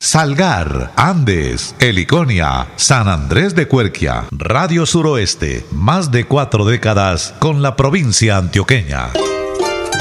Salgar, Andes, Heliconia, San Andrés de Cuerquia. Radio Suroeste, más de 4 décadas con la provincia antioqueña.